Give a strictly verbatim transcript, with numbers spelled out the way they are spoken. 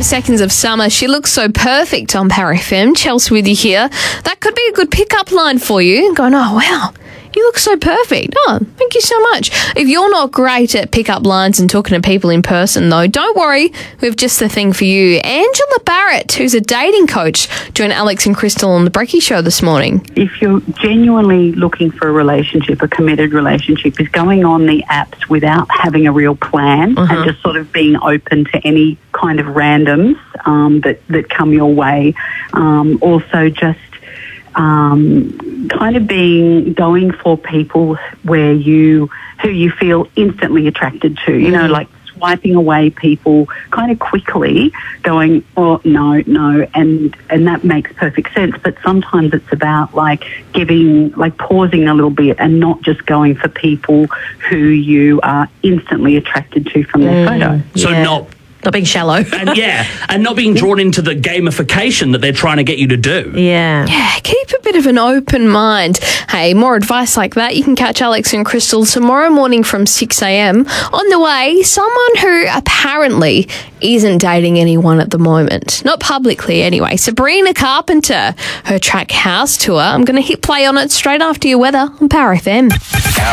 twenty-five Seconds of Summer. She looks so perfect on Power F M. Chelsea with you here. That could be a good pickup line for you. Going, oh, wow. You look so perfect. Oh, thank you so much. If you're not great at pickup lines and talking to people in person, though, don't worry. We have just the thing for you. Angela Barrett, who's a dating coach, joined Alex and Crystal on the Brekkie Show this morning. If you're genuinely looking for a relationship, a committed relationship, is going on the apps without having a real plan Uh-huh. and just sort of being open to any kind of randoms um, that, that come your way. Um, also just Um, kind of being going for people where you who you feel instantly attracted to, you know, like swiping away people kind of quickly, going, oh no, no, and and that makes perfect sense. But sometimes it's about like giving, like pausing a little bit and not just going for people who you are instantly attracted to from their photo. So Yeah. not Not being shallow. and yeah, and not being drawn into the gamification that they're trying to get you to do. Yeah. Yeah, keep a bit of an open mind. Hey, more advice like that, you can catch Alex and Crystal tomorrow morning from six a.m. On the way, someone who apparently isn't dating anyone at the moment. Not publicly, anyway. Sabrina Carpenter, her track House Tour. I'm going to hit play on it straight after your weather on Power F M.